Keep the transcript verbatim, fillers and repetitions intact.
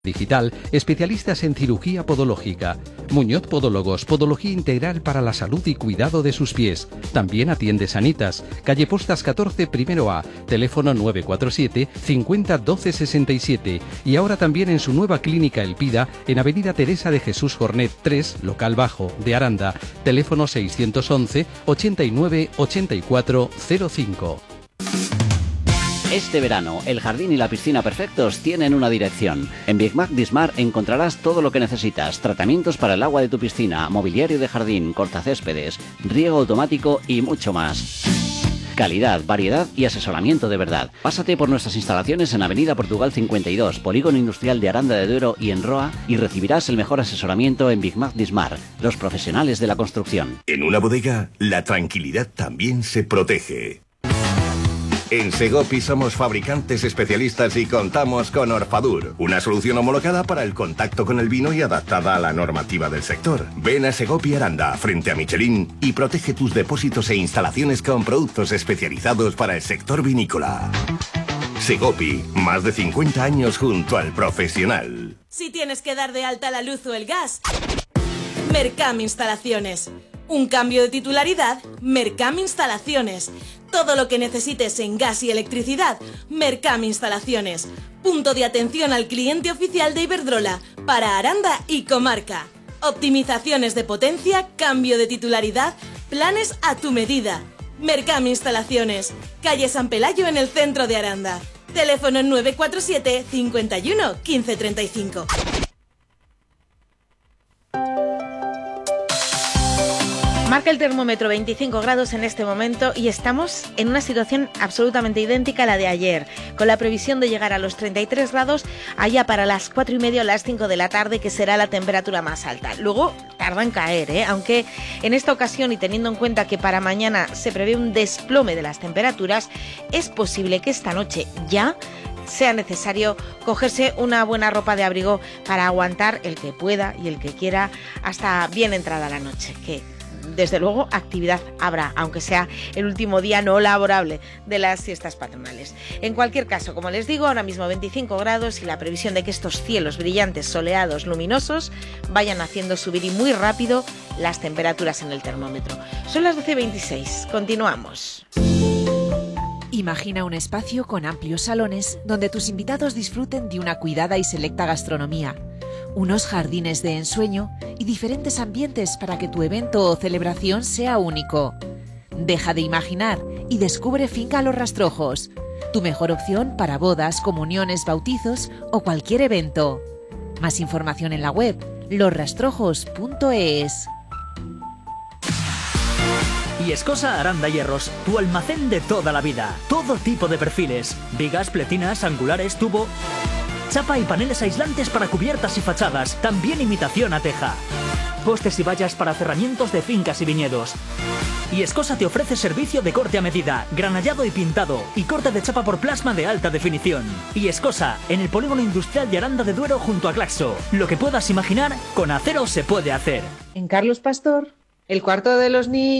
Digital, especialistas en cirugía podológica. Muñoz Podólogos, podología integral para la salud y cuidado de sus pies. También atiende Sanitas, calle Postas catorce, primero A, teléfono nueve cuatro siete, cincuenta, doce sesenta y siete. Y ahora también en su nueva clínica Elpida, en avenida Teresa de Jesús Jornet tres, local bajo, de Aranda, teléfono seiscientos once, ochenta y nueve, ochenta y cuatro, cero cinco. Este verano, el jardín y la piscina perfectos tienen una dirección. En Big Mac Dismar encontrarás todo lo que necesitas. Tratamientos para el agua de tu piscina, mobiliario de jardín, cortacéspedes, riego automático y mucho más. Calidad, variedad y asesoramiento de verdad. Pásate por nuestras instalaciones en Avenida Portugal cincuenta y dos, Polígono Industrial de Aranda de Duero y en Roa, y recibirás el mejor asesoramiento en Big Mac Dismar, los profesionales de la construcción. En una bodega, la tranquilidad también se protege. En Segopi somos fabricantes especialistas y contamos con Orfadur, una solución homologada para el contacto con el vino y adaptada a la normativa del sector. Ven a Segopi Aranda, frente a Michelin, y protege tus depósitos e instalaciones con productos especializados para el sector vinícola. Segopi, más de cincuenta años junto al profesional. Si tienes que dar de alta la luz o el gas, Mercam Instalaciones. Un cambio de titularidad, Mercam Instalaciones. Todo lo que necesites en gas y electricidad, Mercam Instalaciones. Punto de atención al cliente oficial de Iberdrola, para Aranda y comarca. Optimizaciones de potencia, cambio de titularidad, planes a tu medida. Mercam Instalaciones, calle San Pelayo en el centro de Aranda. Teléfono nueve cuatro siete, cincuenta y uno, quince treinta y cinco. Marca el termómetro veinticinco grados en este momento y estamos en una situación absolutamente idéntica a la de ayer, con la previsión de llegar a los treinta y tres grados allá para las cuatro y media o las cinco de la tarde, que será la temperatura más alta. Luego tarda en caer, ¿eh? Aunque en esta ocasión, y teniendo en cuenta que para mañana se prevé un desplome de las temperaturas, es posible que esta noche ya sea necesario cogerse una buena ropa de abrigo para aguantar, el que pueda y el que quiera, hasta bien entrada la noche, que desde luego actividad habrá, aunque sea el último día no laborable de las fiestas patronales. En cualquier caso, como les digo, ahora mismo veinticinco grados y la previsión de que estos cielos brillantes, soleados, luminosos, vayan haciendo subir y muy rápido las temperaturas en el termómetro. Son las doce veintiséis, continuamos. Imagina un espacio con amplios salones donde tus invitados disfruten de una cuidada y selecta gastronomía, unos jardines de ensueño y diferentes ambientes para que tu evento o celebración sea único. Deja de imaginar y descubre Finca Los Rastrojos, tu mejor opción para bodas, comuniones, bautizos o cualquier evento. Más información en la web los rastrojos punto es. Yescosa Aranda Hierros, tu almacén de toda la vida. Todo tipo de perfiles, vigas, pletinas, angulares, tubo, chapa y paneles aislantes para cubiertas y fachadas, también imitación a teja. Postes y vallas para cerramientos de fincas y viñedos. Yescosa te ofrece servicio de corte a medida, granallado y pintado, y corte de chapa por plasma de alta definición. Yescosa, en el polígono industrial de Aranda de Duero junto a Claxo. Lo que puedas imaginar, con acero se puede hacer. En Carlos Pastor, el cuarto de los niños.